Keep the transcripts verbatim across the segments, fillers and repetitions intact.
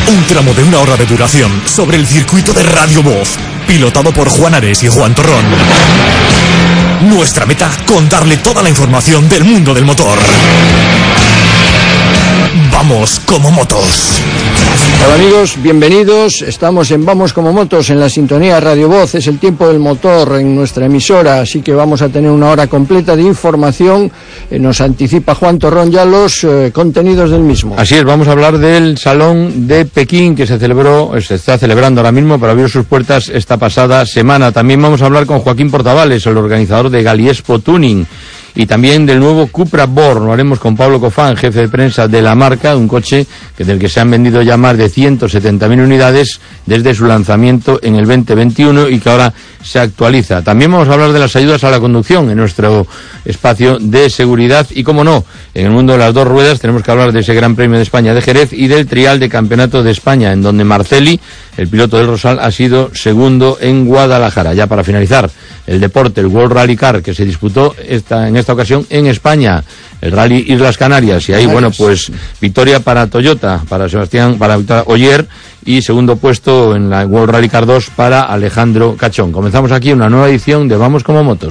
Un tramo de una hora de duración sobre el circuito de Radio Voz, pilotado por Juan Ares y Juan Torrón. Nuestra meta, contarle toda la información del mundo del motor. Vamos como motos. Hola amigos, bienvenidos. Estamos en Vamos como motos en la sintonía Radio Voz. Es el tiempo del motor en nuestra emisora, así que vamos a tener una hora completa de información. Eh, nos anticipa Juan Torrón ya los eh, contenidos del mismo. Así es, vamos a hablar del Salón de Pekín que se celebró, se está celebrando ahora mismo, pero abrió sus puertas esta pasada semana. También vamos a hablar con Joaquín Portavales, el organizador de Galiexpo Tuning. Y también del nuevo Cupra Born. Lo haremos con Pablo Cofán, jefe de prensa de la marca, un coche que del que se han vendido ya más de ciento setenta mil unidades desde su lanzamiento en el veinte veintiuno y que ahora se actualiza. También vamos a hablar de las ayudas a la conducción en nuestro espacio de seguridad y, como no, en el mundo de las dos ruedas tenemos que hablar de ese Gran Premio de España de Jerez y del Trial de Campeonato de España, en donde Marcelli, el piloto del Rosal, ha sido segundo en Guadalajara. Ya para finalizar, el deporte, el World Rally Car, que se disputó esta, en esta ocasión en España, el Rally Islas Canarias, y ahí, bueno, pues victoria para Toyota, para Sebastián, para Victoria Ogier, y segundo puesto en la World Rally Car dos para Alejandro Cachón. Comenzamos aquí una nueva edición de Vamos como motos.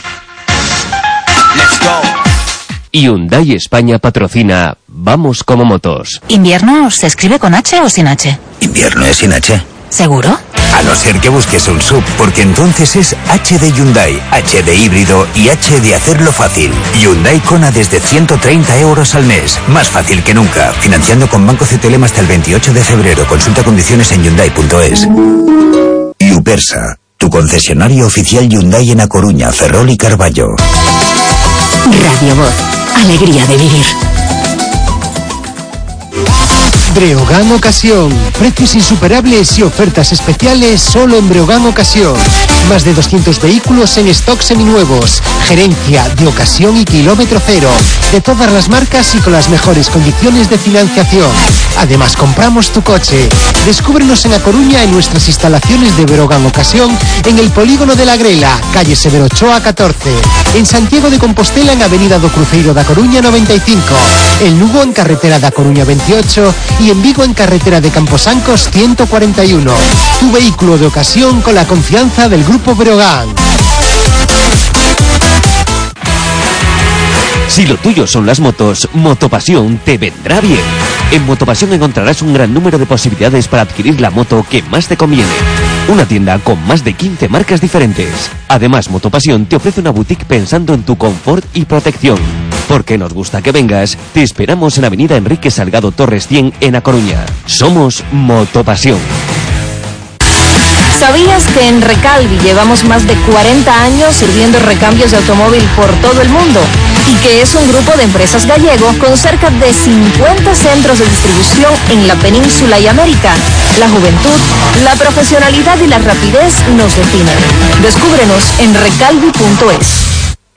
Let's go. Hyundai España patrocina Vamos como motos. ¿Invierno se escribe con H o sin H? Invierno es sin H. ¿Seguro? A no ser que busques un sub, porque entonces es H de Hyundai, H de híbrido y H de hacerlo fácil. Hyundai Kona desde ciento treinta euros al mes. Más fácil que nunca. Financiando con Banco C T L M hasta el veintiocho de febrero. Consulta condiciones en hyundai punto es. Lupersa, tu concesionario oficial Hyundai en A Coruña, Ferrol y Carballo. Radio Voz. Alegría de vivir. Breogán Ocasión. Precios insuperables y ofertas especiales solo en Breogán Ocasión. Más de doscientos vehículos en stock seminuevos. Gerencia de ocasión y kilómetro cero. De todas las marcas y con las mejores condiciones de financiación. Además, compramos tu coche. Descúbrenos en A Coruña en nuestras instalaciones de Breogán Ocasión, en el Polígono de la Grela, calle Severo Ochoa catorce. En Santiago de Compostela, en Avenida do Cruceiro da Coruña noventa y cinco. En Lugo, en carretera da Coruña veintiocho. Y en Vigo, en carretera de Camposancos ciento cuarenta y uno. Tu vehículo de ocasión con la confianza del Grupo Breogán. Si lo tuyo son las motos, Motopasión te vendrá bien. En Motopasión encontrarás un gran número de posibilidades para adquirir la moto que más te conviene. Una tienda con más de quince marcas diferentes. Además, Motopasión te ofrece una boutique pensando en tu confort y protección. Porque nos gusta que vengas, te esperamos en Avenida Enrique Salgado Torres cien en A Coruña. Somos Motopasión. ¿Sabías que en Recalvi llevamos más de cuarenta años sirviendo recambios de automóvil por todo el mundo? Y que es un grupo de empresas gallego con cerca de cincuenta centros de distribución en la península y América. La juventud, la profesionalidad y la rapidez nos definen. Descúbrenos en recalvi punto es.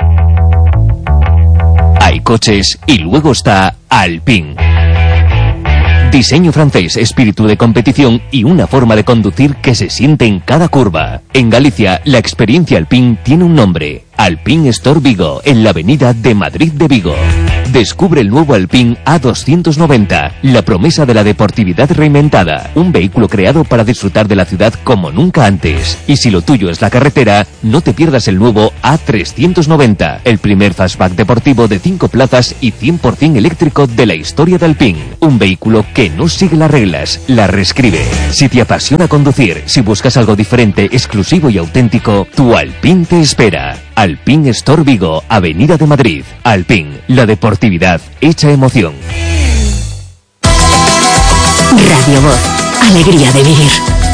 Hay coches y luego está Alpine. Diseño francés, espíritu de competición y una forma de conducir que se siente en cada curva. En Galicia, la experiencia Alpine tiene un nombre: Alpine Store Vigo, en la avenida de Madrid de Vigo. Descubre el nuevo Alpine A doscientos noventa, la promesa de la deportividad reinventada. Un vehículo creado para disfrutar de la ciudad como nunca antes. Y si lo tuyo es la carretera, no te pierdas el nuevo A trescientos noventa, el primer fastback deportivo de cinco plazas y cien por ciento eléctrico de la historia de Alpine. Un vehículo que no sigue las reglas, las reescribe. Si te apasiona conducir, si buscas algo diferente, exclusivo y auténtico, tu Alpine te espera. Alpine Store Vigo, Avenida de Madrid. Alpine, la deportividad hecha emoción. Radio Voz. Alegría de vivir.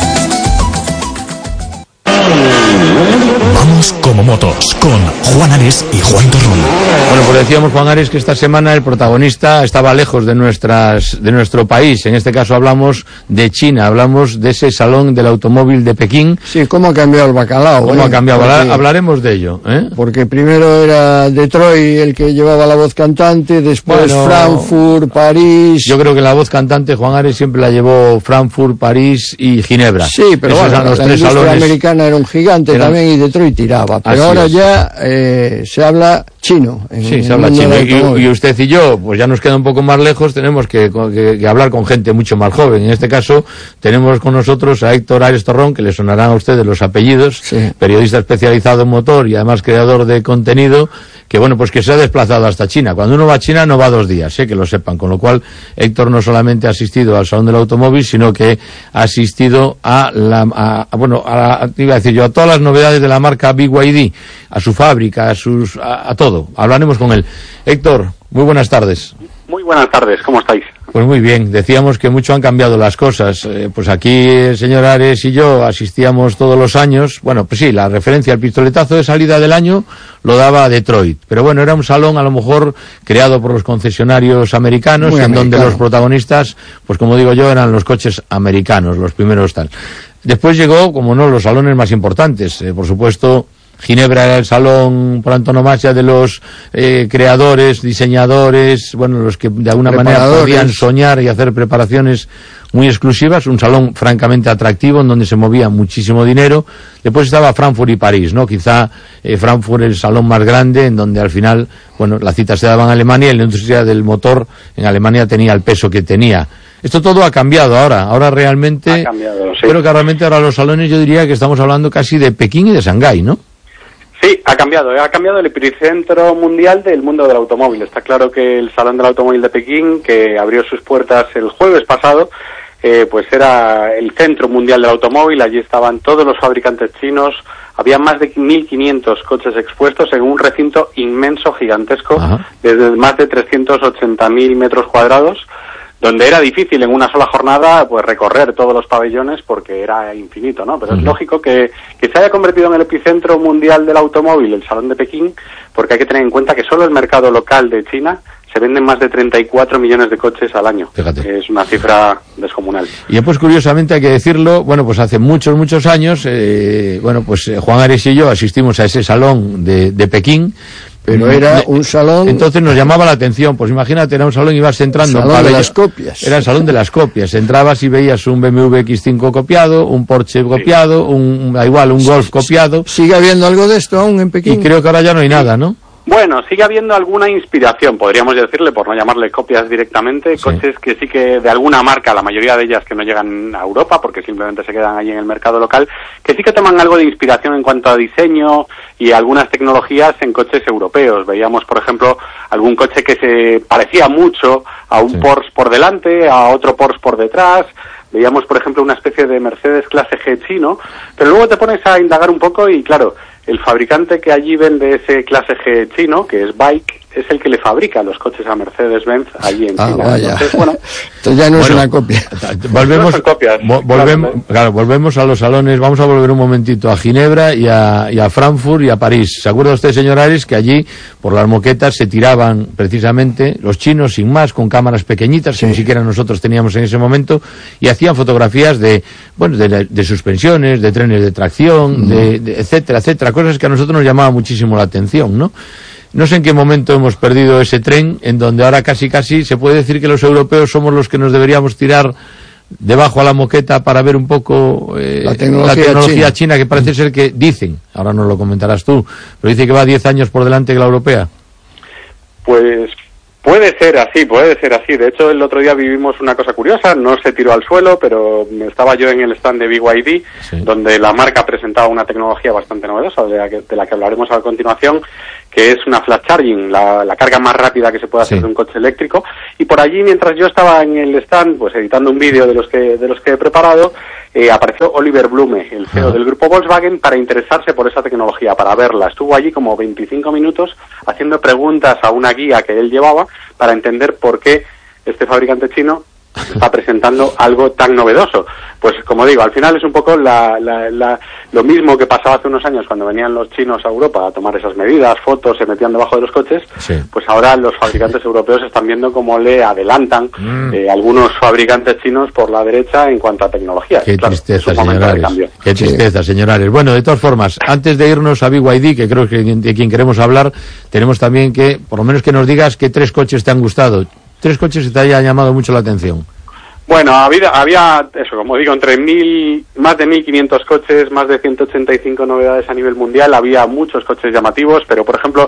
Vamos como motos con Juan Ares y Juan Torrón. Bueno, pues decíamos, Juan Ares, que esta semana el protagonista estaba lejos de nuestras de nuestro país. En este caso hablamos de China, hablamos de ese salón del automóvil de Pekín. Sí, cómo ha cambiado el bacalao. ¿Cómo eh? ha cambiado? Porque, Hablaremos de ello, ¿eh? Porque primero era Detroit el que llevaba la voz cantante, después bueno, Frankfurt, París. Yo creo que la voz cantante Juan Ares siempre la llevó Frankfurt, París y Ginebra. Sí, pero Esos bueno, los la tres industria salones americana era un gigante eran... también, y Detroit tiraba. Pero Así ahora es. ya eh, se habla chino. En, sí, se habla chino. Y, y usted y yo, pues ya nos queda un poco más lejos, tenemos que, que, que hablar con gente mucho más joven. En este caso, tenemos con nosotros a Héctor Ares Torrón, que le sonarán a ustedes los apellidos, sí. Periodista especializado en motor y además creador de contenido, que bueno, pues que se ha desplazado hasta China. Cuando uno va a China no va dos días, ¿eh? Que lo sepan. Con lo cual, Héctor no solamente ha asistido al Salón del Automóvil, sino que ha asistido a la, a, a, bueno, a, a, iba a decir yo, a todas las novedades de la marca B Y D, a su fábrica, a sus, a, a todo. Hablaremos con él. Héctor, muy buenas tardes. Muy buenas tardes, ¿cómo estáis? Pues muy bien, decíamos que mucho han cambiado las cosas. Eh, pues aquí el señor Ares y yo asistíamos todos los años. Bueno, pues sí, la referencia al pistoletazo de salida del año lo daba Detroit. Pero bueno, era un salón a lo mejor creado por los concesionarios americanos, muy en americano. Donde los protagonistas, pues como digo yo, eran los coches americanos, los primeros tal. Después llegó, como no, los salones más importantes. Eh, por supuesto, Ginebra era el salón por antonomasia de los eh, creadores, diseñadores, bueno, los que de alguna manera podían soñar y hacer preparaciones muy exclusivas, un salón francamente atractivo en donde se movía muchísimo dinero. Después estaba Frankfurt y París, ¿no? Quizá eh, Frankfurt el salón más grande en donde al final, bueno, las citas se daban en Alemania y la industria del motor en Alemania tenía el peso que tenía. Esto todo ha cambiado ahora, ahora realmente, ha cambiado, sí. Pero que realmente ahora los salones yo diría que estamos hablando casi de Pekín y de Shanghái, ¿no? Sí, ha cambiado, ha cambiado el epicentro mundial del mundo del automóvil. Está claro que el Salón del Automóvil de Pekín, que abrió sus puertas el jueves pasado, eh, pues era el centro mundial del automóvil. Allí estaban todos los fabricantes chinos, había más de mil quinientos coches expuestos en un recinto inmenso, gigantesco, Ajá. desde más de trescientos ochenta mil metros cuadrados, donde era difícil en una sola jornada pues recorrer todos los pabellones porque era infinito, ¿no? Pero uh-huh. es lógico que, que se haya convertido en el epicentro mundial del automóvil, el Salón de Pekín, porque hay que tener en cuenta que solo el mercado local de China se venden más de treinta y cuatro millones de coches al año. Fíjate. Que es una cifra descomunal. Y pues curiosamente hay que decirlo, bueno, pues hace muchos, muchos años, eh, bueno, pues eh, Juan Ares y yo asistimos a ese salón de, de Pekín. Pero era un salón... Entonces nos llamaba la atención, pues imagínate, era un salón y ibas entrando... El salón de las copias. Era el salón de las copias. Entrabas y veías un B M W X cinco copiado, un Porsche copiado, sí. un, da igual, un Golf copiado. ¿Sigue habiendo algo de esto aún en Pekín? Y creo que ahora ya no hay nada, ¿no? Bueno, sigue habiendo alguna inspiración, podríamos decirle, por no llamarle copias directamente, sí. Coches que sí que de alguna marca, la mayoría de ellas que no llegan a Europa porque simplemente se quedan allí en el mercado local, que sí que toman algo de inspiración en cuanto a diseño y algunas tecnologías en coches europeos. Veíamos, por ejemplo, algún coche que se parecía mucho a un sí. Porsche por delante, a otro Porsche por detrás. Veíamos, por ejemplo, una especie de Mercedes clase G chino, pero luego te pones a indagar un poco y, claro, el fabricante que allí vende ese clase G chino, que es Bike, es el que le fabrica los coches a Mercedes-Benz allí en ah, China. Vaya. Entonces, bueno, Entonces ya no bueno, es una copia. Volvemos, no son copias, vo volvemos, claro, claro, volvemos a los salones. Vamos a volver un momentito a Ginebra y a, y a Frankfurt y a París. ¿Se acuerda usted, señor Ares, que allí por las moquetas se tiraban precisamente los chinos sin más, con cámaras pequeñitas, sí. que ni siquiera nosotros teníamos en ese momento, y hacían fotografías de, bueno, de, de suspensiones, de trenes de tracción, mm. de, de, etcétera, etcétera, cosas que a nosotros nos llamaban muchísimo la atención, ¿no? No sé en qué momento hemos perdido ese tren en donde ahora casi casi se puede decir que los europeos somos los que nos deberíamos tirar debajo a la moqueta para ver un poco eh, la tecnología, la tecnología china. china, que parece ser que dicen, ahora no lo comentarás tú, pero dice que va diez años por delante que la europea. Pues puede ser así, puede ser así. De hecho, el otro día vivimos una cosa curiosa, no se tiró al suelo, pero estaba yo en el stand de B Y D, sí. donde la marca presentaba una tecnología bastante novedosa, de la que, de la que hablaremos a continuación, que es una flash charging, la, la carga más rápida que se puede hacer sí. de un coche eléctrico. Y por allí, mientras yo estaba en el stand, pues editando un vídeo de los que de los que he preparado, eh, apareció Oliver Blume, el C E O uh-huh. del grupo Volkswagen, para interesarse por esa tecnología, para verla. Estuvo allí como veinticinco minutos haciendo preguntas a una guía que él llevaba para entender por qué este fabricante chino está presentando algo tan novedoso. Pues como digo, al final es un poco la, la, la, lo mismo que pasaba hace unos años cuando venían los chinos a Europa a tomar esas medidas, fotos, se metían debajo de los coches, sí. pues ahora los fabricantes europeos están viendo cómo le adelantan mm. eh, algunos fabricantes chinos por la derecha en cuanto a tecnología. Qué claro, tristeza, señores. Qué tristeza, sí. señores. Bueno, de todas formas, antes de irnos a B Y D, que creo que de quien queremos hablar, tenemos también que, por lo menos que nos digas qué tres coches te han gustado. Tres coches que te hayan llamado mucho la atención. Bueno, había, había eso, como digo, entre mil, más de mil quinientos coches, más de ciento ochenta y cinco novedades a nivel mundial, había muchos coches llamativos, pero por ejemplo,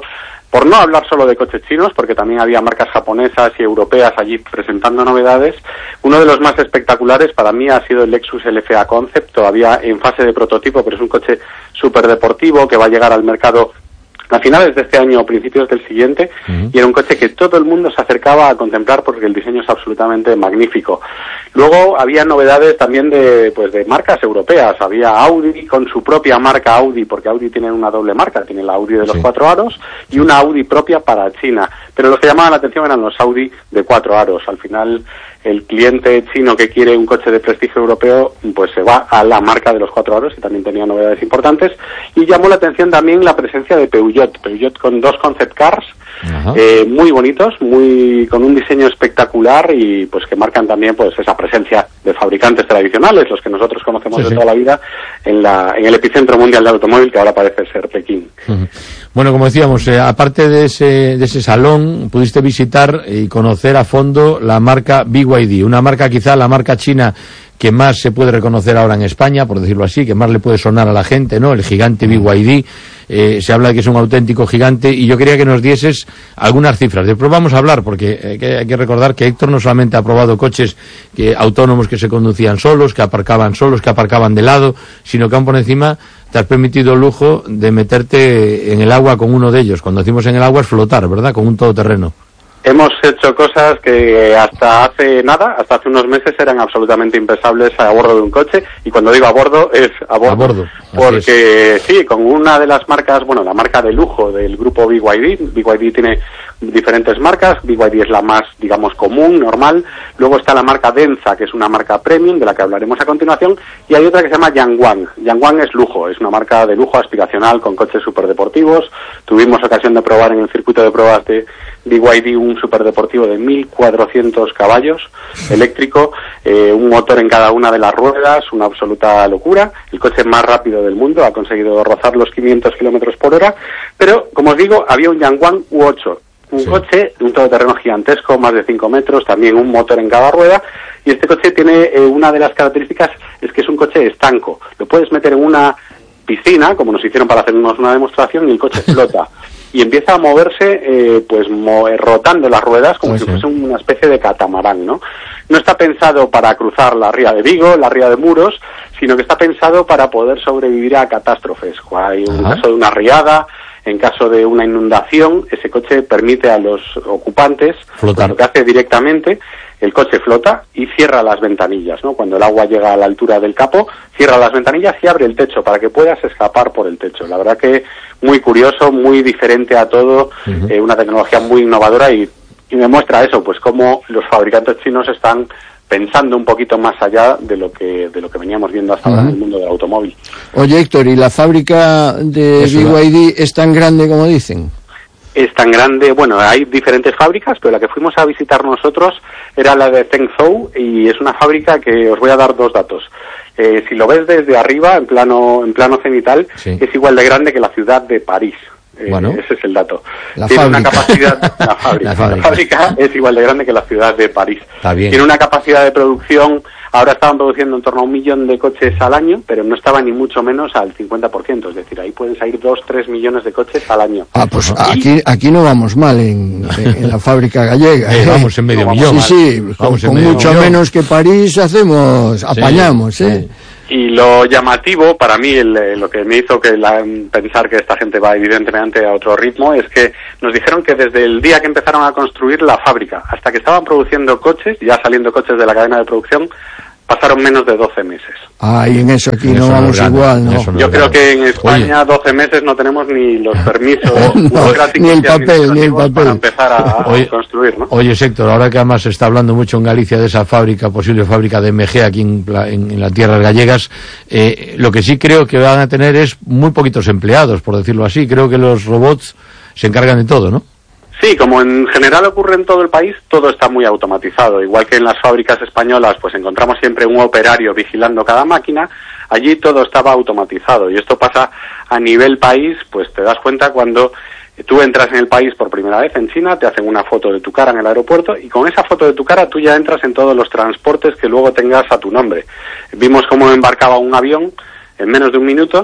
por no hablar solo de coches chinos, porque también había marcas japonesas y europeas allí presentando novedades, uno de los más espectaculares para mí ha sido el Lexus L F A Concept, todavía en fase de prototipo, pero es un coche súper deportivo que va a llegar al mercado a finales de este año o principios del siguiente, uh-huh. y era un coche que todo el mundo se acercaba a contemplar porque el diseño es absolutamente magnífico. Luego había novedades también de pues de marcas europeas, había Audi con su propia marca Audi, porque Audi tiene una doble marca, tiene la Audi de los sí. cuatro aros y una Audi propia para China, pero los que llamaban la atención eran los Audi de cuatro aros. Al final el cliente chino que quiere un coche de prestigio europeo pues se va a la marca de los cuatro aros, y también tenía novedades importantes, y llamó la atención también la presencia de Peugeot, Peugeot con dos concept cars eh, muy bonitos, muy con un diseño espectacular, y pues que marcan también pues esa presencia de fabricantes tradicionales, los que nosotros conocemos sí, de sí. toda la vida, en la en el epicentro mundial del automóvil, que ahora parece ser Pekín. Uh-huh. Bueno, como decíamos, eh, aparte de ese de ese salón, pudiste visitar y conocer a fondo la marca B Y D, una marca, quizá la marca china que más se puede reconocer ahora en España, por decirlo así, que más le puede sonar a la gente, ¿no? El gigante B Y D, eh, se habla de que es un auténtico gigante, y yo quería que nos dieses algunas cifras. Después vamos a hablar, porque eh, que hay que recordar que Héctor no solamente ha probado coches que, autónomos que se conducían solos, que aparcaban solos, que aparcaban de lado, sino que aún por encima te has permitido el lujo de meterte en el agua con uno de ellos. Cuando decimos en el agua es flotar, ¿verdad? Con un todoterreno. Hemos hecho cosas que hasta hace nada, hasta hace unos meses, eran absolutamente impensables a bordo de un coche, y cuando digo a bordo, es a bordo. A bordo. Porque es. sí, con una de las marcas, bueno, la marca de lujo del grupo B Y D, B Y D tiene diferentes marcas, B Y D es la más, digamos, común, normal, luego está la marca Denza, que es una marca premium, de la que hablaremos a continuación, y hay otra que se llama Yangwang. Yangwang es lujo, es una marca de lujo aspiracional con coches superdeportivos. Tuvimos ocasión de probar en el circuito de pruebas de B Y D un superdeportivo de mil cuatrocientos caballos, eléctrico, eh, un motor en cada una de las ruedas, una absoluta locura. El coche más rápido del mundo, ha conseguido rozar los quinientos kilómetros por hora, pero, como os digo, había un Yangwang U ocho, un sí. coche, un todoterreno gigantesco, más de cinco metros, también un motor en cada rueda, y este coche tiene eh, una de las características, es que es un coche estanco. Lo puedes meter en una piscina, como nos hicieron para hacernos una demostración, y el coche flota. Y empieza a moverse, eh, pues mo rotando las ruedas como oh, si sí. fuese una especie de catamarán, ¿no? No está pensado para cruzar la ría de Vigo, la ría de Muros, sino que está pensado para poder sobrevivir a catástrofes. Hay un Ajá. caso de una riada, en caso de una inundación, ese coche permite a los ocupantes, pues, lo que hace directamente, el coche flota y cierra las ventanillas, ¿no? Cuando el agua llega a la altura del capó, cierra las ventanillas y abre el techo para que puedas escapar por el techo. La verdad que muy curioso, muy diferente a todo, uh-huh. eh, una tecnología muy innovadora, y, y me muestra eso, pues cómo los fabricantes chinos están pensando un poquito más allá de lo que de lo que veníamos viendo hasta uh-huh. ahora en el mundo del automóvil. Oye, Héctor, ¿y la fábrica de B Y D es tan grande como dicen? Es tan grande, bueno, hay diferentes fábricas, pero la que fuimos a visitar nosotros era la de Zhengzhou, y es una fábrica que os voy a dar dos datos. Eh, si lo ves desde arriba, en plano en plano cenital, sí. es igual de grande que la ciudad de París. Eh, bueno, ese es el dato. La Tiene fábrica. una capacidad, la fábrica, la fábrica. La fábrica es igual de grande que la ciudad de París. Está bien. Tiene una capacidad de producción, ahora estaban produciendo en torno a un millón de coches al año, pero no estaba ni mucho menos al cincuenta por ciento, es decir, ahí pueden salir dos, tres millones de coches al año. Ah, pues y... aquí aquí no vamos mal en, en la fábrica gallega. Eh, vamos en medio no, millón. Sí, sí, vamos con, con mucho millón. Menos que París hacemos, apañamos, sí, ¿eh? Sí. Y lo llamativo, para mí, el, lo que me hizo que la, pensar que esta gente va evidentemente a otro ritmo, es que nos dijeron que desde el día que empezaron a construir la fábrica hasta que estaban produciendo coches, ya saliendo coches de la cadena de producción, pasaron menos de doce meses. Ah, y en eso aquí en no eso vamos no igual, ¿no? no Yo creo que en España Oye. doce meses no tenemos ni los permisos no, burocráticos ni el papel, ni el papel para empezar a, Oye, a construir, ¿no? Oye, Héctor, ahora que además se está hablando mucho en Galicia de esa fábrica, posible fábrica de M G aquí en, en, en las tierras gallegas, eh, lo que sí creo que van a tener es muy poquitos empleados, por decirlo así. Creo que los robots se encargan de todo, ¿no? Sí, como en general ocurre en todo el país, todo está muy automatizado. Igual que en las fábricas españolas, pues encontramos siempre un operario vigilando cada máquina, allí todo estaba automatizado. Y esto pasa a nivel país, pues te das cuenta cuando tú entras en el país por primera vez en China, te hacen una foto de tu cara en el aeropuerto, y con esa foto de tu cara tú ya entras en todos los transportes que luego tengas a tu nombre. Vimos cómo embarcaba un avión en menos de un minuto,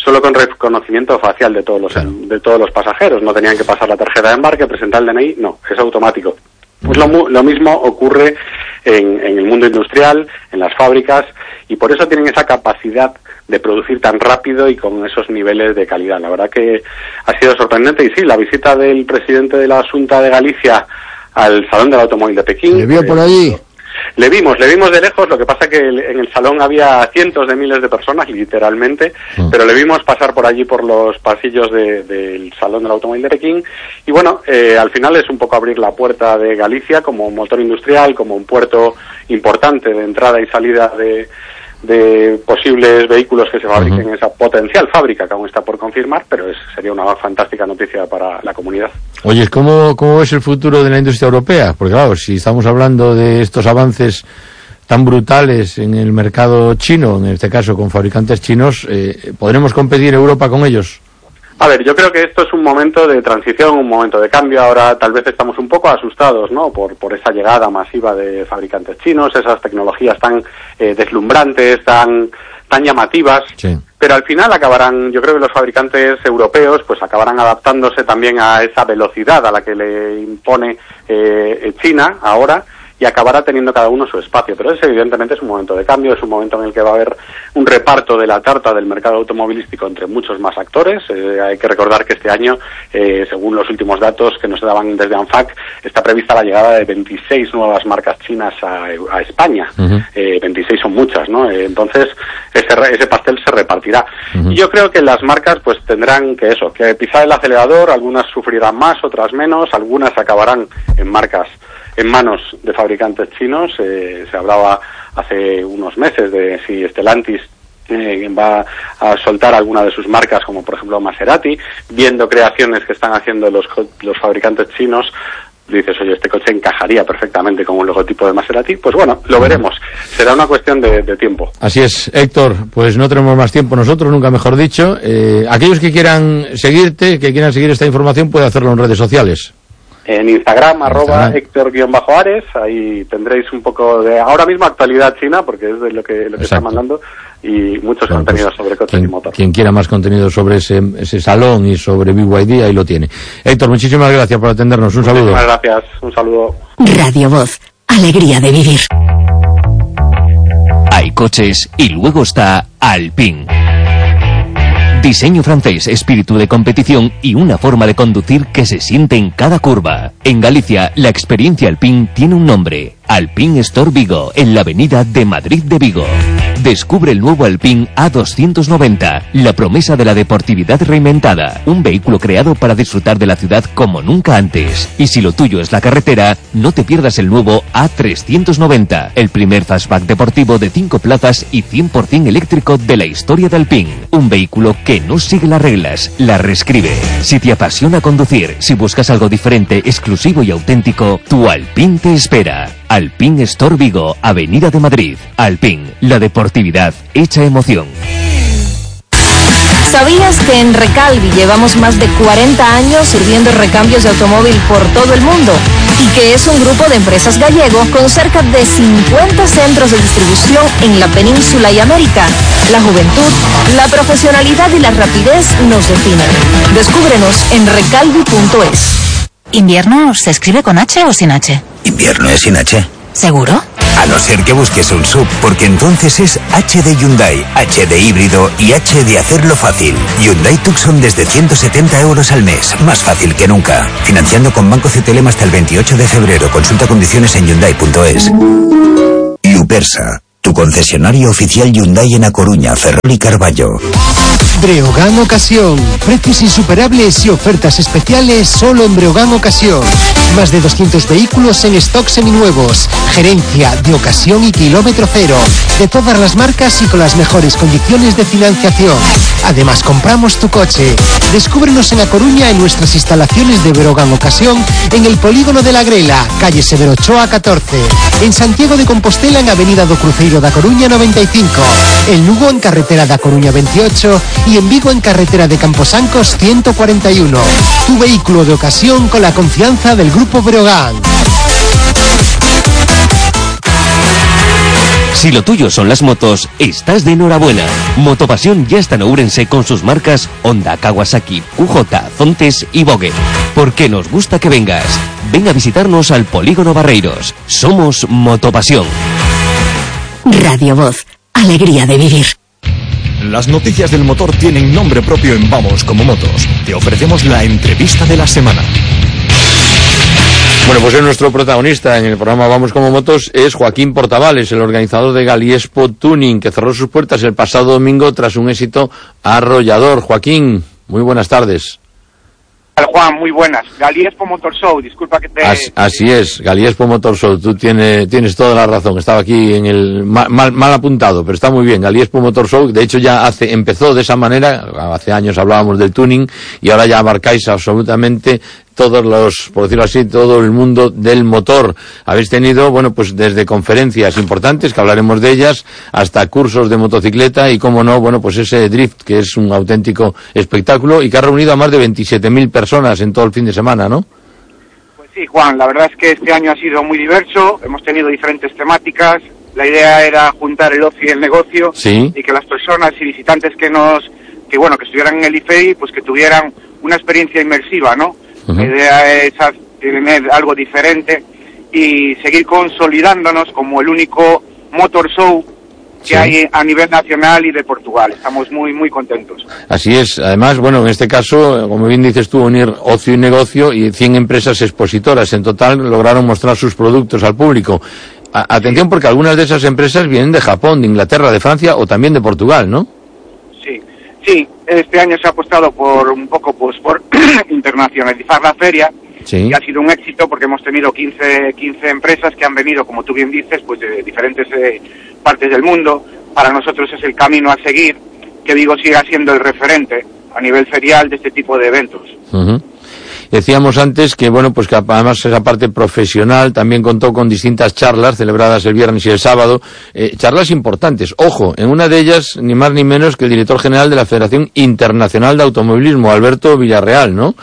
solo con reconocimiento facial de todos los claro. de todos los pasajeros. No tenían que pasar la tarjeta de embarque, presentar el D N I, no, es automático. Pues lo, lo mismo ocurre en, en el mundo industrial, en las fábricas, y por eso tienen esa capacidad de producir tan rápido y con esos niveles de calidad. La verdad que ha sido sorprendente, y sí, la visita del presidente de la Xunta de Galicia al Salón del Automóvil de Pekín. ¿Le vio por allí? Le vimos, le vimos de lejos, lo que pasa que en el salón había cientos de miles de personas, literalmente, mm. pero le vimos pasar por allí por los pasillos de, del Salón del Automóvil de Pekín, y bueno, eh, al final es un poco abrir la puerta de Galicia como un motor industrial, como un puerto importante de entrada y salida de de posibles vehículos que se fabriquen uh-huh. en esa potencial fábrica que aún está por confirmar, pero es, sería una fantástica noticia para la comunidad. Oye, ¿cómo, ¿cómo es el futuro de la industria europea? Porque claro, si estamos hablando de estos avances tan brutales en el mercado chino, en este caso con fabricantes chinos, eh, ¿podremos competir Europa con ellos? A ver, yo creo que esto es un momento de transición, un momento de cambio. Ahora tal vez estamos un poco asustados, ¿no?, por, por esa llegada masiva de fabricantes chinos, esas tecnologías tan eh, deslumbrantes, tan, tan llamativas. Sí. Pero al final acabarán, yo creo que los fabricantes europeos pues acabarán adaptándose también a esa velocidad a la que le impone eh, China ahora, y acabará teniendo cada uno su espacio. Pero ese evidentemente es un momento de cambio, es un momento en el que va a haber un reparto de la tarta del mercado automovilístico entre muchos más actores. Eh, hay que recordar que este año, eh, según los últimos datos que nos daban desde ANFAC, está prevista la llegada de veintiséis nuevas marcas chinas a, a España. Uh-huh. Eh, veintiséis son muchas, ¿no? Eh, entonces, ese, ese pastel se repartirá. Uh-huh. Y yo creo que las marcas pues tendrán que eso, que pisar el acelerador, algunas sufrirán más, otras menos, algunas acabarán en marcas en manos de fabricantes chinos. Eh, se hablaba hace unos meses de si Stellantis eh, va a soltar alguna de sus marcas, como por ejemplo Maserati, viendo creaciones que están haciendo los, los fabricantes chinos. Dices, oye, este coche encajaría perfectamente con un logotipo de Maserati. Pues bueno, lo veremos. Será una cuestión de, de tiempo. Así es, Héctor. Pues no tenemos más tiempo nosotros, nunca mejor dicho. Eh, aquellos que quieran seguirte, que quieran seguir esta información, pueden hacerlo en redes sociales. En Instagram, arroba Héctor-Ares, ahí tendréis un poco de, ahora mismo, actualidad china, porque es de lo que, lo que está mandando, y muchos claro, contenidos pues, sobre coches quien, y motor. Quien quiera más contenido sobre ese, ese salón y sobre B Y D, ahí lo tiene. Héctor, muchísimas gracias por atendernos, un saludo. Muchísimas gracias, un saludo. Radio Voz, alegría de vivir. Hay coches y luego está Alpine. Diseño francés, espíritu de competición y una forma de conducir que se siente en cada curva. En Galicia, la experiencia Alpine tiene un nombre: Alpine Store Vigo, en la avenida de Madrid de Vigo. Descubre el nuevo Alpine A doscientos noventa, la promesa de la deportividad reinventada. Un vehículo creado para disfrutar de la ciudad como nunca antes. Y si lo tuyo es la carretera, no te pierdas el nuevo A trescientos noventa, el primer fastback deportivo de cinco plazas y cien por ciento eléctrico de la historia de Alpine. Un vehículo que no sigue las reglas, las reescribe. Si te apasiona conducir, si buscas algo diferente, exclusivo y auténtico, tu Alpine te espera. Alpine Store Vigo, Avenida de Madrid. Alpine, la deportividad hecha emoción. ¿Sabías que en Recalvi llevamos más de cuarenta años sirviendo recambios de automóvil por todo el mundo? Y que es un grupo de empresas gallego con cerca de cincuenta centros de distribución en la península y América. La juventud, la profesionalidad y la rapidez nos definen. Descúbrenos en recalvi punto es. ¿Invierno se escribe con H o sin H? Invierno es sin H. ¿Seguro? A no ser que busques un sub, porque entonces es H de Hyundai, H de híbrido y H de hacerlo fácil. Hyundai Tucson desde ciento setenta euros al mes, más fácil que nunca. Financiando con Banco C T L M hasta el veintiocho de febrero. Consulta condiciones en hyundai punto es. Lupersa, tu concesionario oficial Hyundai en A Coruña, Ferrol y Carballo. Breogán Ocasión. Precios insuperables y ofertas especiales solo en Breogán Ocasión. Más de doscientos vehículos en stock seminuevos. Gerencia de ocasión y kilómetro cero. De todas las marcas y con las mejores condiciones de financiación. Además, compramos tu coche. Descúbrenos en A Coruña en nuestras instalaciones de Breogán Ocasión en el Polígono de la Grela, calle Severo Ochoa catorce. En Santiago de Compostela en Avenida do Cruceiro da Coruña noventa y cinco. En Lugo en carretera da Coruña veintiocho. Y en Vigo en carretera de Camposancos ciento cuarenta y uno. Tu vehículo de ocasión con la confianza del Grupo Breogán. Si lo tuyo son las motos, estás de enhorabuena. Motopasión ya está en Ourense con sus marcas Honda, Kawasaki, Q J, Zontes y Vogue. Porque nos gusta que vengas. Ven a visitarnos al Polígono Barreiros. Somos Motopasión. Radio Voz, alegría de vivir. Las noticias del motor tienen nombre propio en Vamos como Motos. Te ofrecemos la entrevista de la semana. Bueno, pues es nuestro protagonista en el programa Vamos como Motos, es Joaquín Portavales, el organizador de Galiespo Tuning, que cerró sus puertas el pasado domingo tras un éxito arrollador. Joaquín, muy buenas tardes. Juan, muy buenas. Galiespo Motor Show, disculpa que te... As, así es, Galiespo Motor Show, tú tienes, tienes toda la razón, estaba aquí en el mal, mal, mal apuntado, pero está muy bien, Galiespo Motor Show, de hecho ya hace, empezó de esa manera, hace años hablábamos del tuning, y ahora ya abarcáis absolutamente todos los, por decirlo así, todo el mundo del motor. Habéis tenido, bueno, pues desde conferencias importantes, que hablaremos de ellas, hasta cursos de motocicleta y, como no, bueno, pues ese drift, que es un auténtico espectáculo y que ha reunido a más de veintisiete mil personas en todo el fin de semana, ¿no? Pues sí, Juan, la verdad es que este año ha sido muy diverso, hemos tenido diferentes temáticas, la idea era juntar el ocio y el negocio, sí, y que las personas y visitantes que nos, que bueno, que estuvieran en el I F E I, pues que tuvieran una experiencia inmersiva, ¿no? Uh-huh. La idea es tener algo diferente y seguir consolidándonos como el único motor show que sí hay a nivel nacional y de Portugal. Estamos muy, muy contentos. Así es. Además, bueno, en este caso, como bien dices tú, unir ocio y negocio, y cien empresas expositoras en total lograron mostrar sus productos al público. A- atención, porque algunas de esas empresas vienen de Japón, de Inglaterra, de Francia o también de Portugal, ¿no? Sí, sí. Este año se ha apostado por un poco pues por internacionalizar la feria. Sí. Y ha sido un éxito porque hemos tenido quince, quince empresas que han venido, como tú bien dices, pues de diferentes eh, partes del mundo. Para nosotros es el camino a seguir, que digo siga siendo el referente a nivel ferial de este tipo de eventos. Uh-huh. Decíamos antes que, bueno, pues que además esa parte profesional también contó con distintas charlas celebradas el viernes y el sábado, eh, charlas importantes. Ojo, en una de ellas, ni más ni menos que el director general de la Federación Internacional de Automovilismo, Alberto Villarreal, ¿no?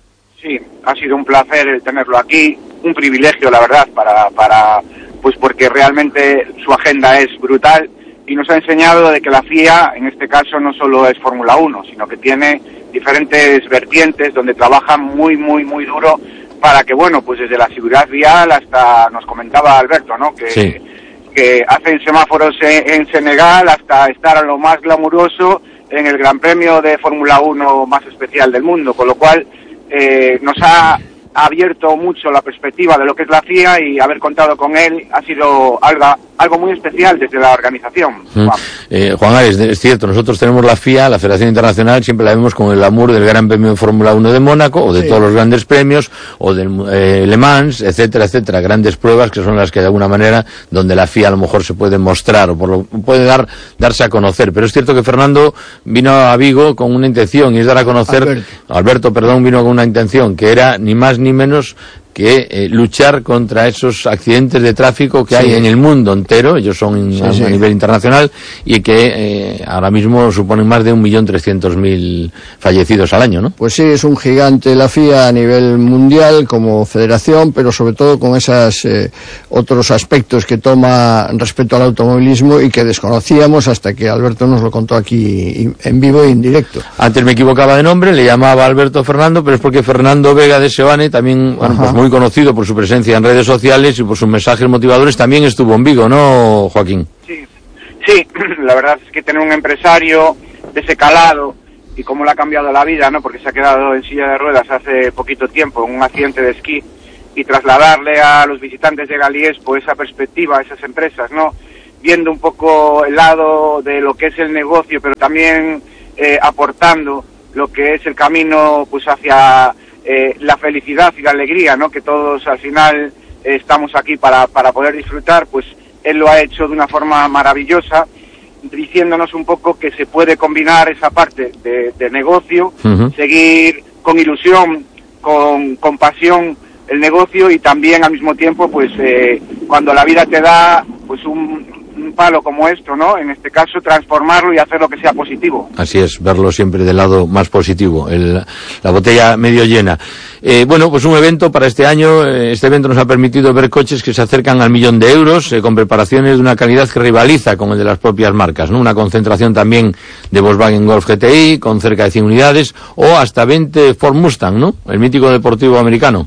Sí, ha sido un placer el tenerlo aquí, un privilegio, la verdad, para, para, pues porque realmente su agenda es brutal y nos ha enseñado de que la F I A, en este caso, no solo es Fórmula uno, sino que tiene diferentes vertientes donde trabajan muy, muy, muy duro para que, bueno, pues desde la seguridad vial hasta, nos comentaba Alberto, ¿no?, que, sí, que hacen semáforos en, en Senegal hasta estar a lo más glamuroso en el Gran Premio de Fórmula uno más especial del mundo, con lo cual eh, nos ha abierto mucho la perspectiva de lo que es la F I A, y haber contado con él ha sido algo, algo muy especial desde la organización. Mm. Eh, Juan Ares, es cierto, nosotros tenemos la F I A, la Federación Internacional, siempre la vemos con el glamour del Gran Premio de Fórmula uno de Mónaco, o de sí, todos los grandes premios, o del eh, Le Mans, etcétera, etcétera, grandes pruebas que son las que de alguna manera, donde la F I A a lo mejor se puede mostrar, o por lo, puede dar, darse a conocer. Pero es cierto que Fernando vino a Vigo con una intención, y es dar a conocer, Alberto, Alberto perdón, vino con una intención, que era ni más ni menos que eh, luchar contra esos accidentes de tráfico que sí hay en el mundo entero. Ellos son sí, a, sí. a nivel internacional, y que eh, ahora mismo suponen más de un millón trescientos mil fallecidos al año, ¿no? Pues sí, es un gigante la F I A a nivel mundial como federación, pero sobre todo con esos eh, otros aspectos que toma respecto al automovilismo y que desconocíamos hasta que Alberto nos lo contó aquí en vivo e en directo. Antes me equivocaba de nombre, le llamaba Alberto Fernando, pero es porque Fernando Vega de Sebane, también, bueno, pues muy conocido por su presencia en redes sociales y por sus mensajes motivadores, también estuvo en Vigo, ¿no, Joaquín? Sí, sí, la verdad es que tener un empresario de ese calado y cómo le ha cambiado la vida, ¿no?, porque se ha quedado en silla de ruedas hace poquito tiempo en un accidente de esquí, y trasladarle a los visitantes de Galiespo esa perspectiva a esas empresas, ¿no?, viendo un poco el lado de lo que es el negocio, pero también eh, aportando lo que es el camino pues hacia Eh, la felicidad y la alegría, ¿no?, que todos al final eh, estamos aquí para, para poder disfrutar. Pues él lo ha hecho de una forma maravillosa, diciéndonos un poco que se puede combinar esa parte de, de negocio, uh-huh, seguir con ilusión, con, con pasión, el negocio y también al mismo tiempo, pues eh, cuando la vida te da pues un, un palo como esto, ¿no? En este caso, transformarlo y hacer lo que sea positivo. Así es, verlo siempre del lado más positivo, el, la botella medio llena. Eh, bueno, pues un evento para este año. Este evento nos ha permitido ver coches que se acercan al millón de euros, eh, con preparaciones de una calidad que rivaliza con el de las propias marcas, ¿no? Una concentración también de Volkswagen Golf G T I, con cerca de cien unidades, o hasta veinte Ford Mustang, ¿no? El mítico deportivo americano.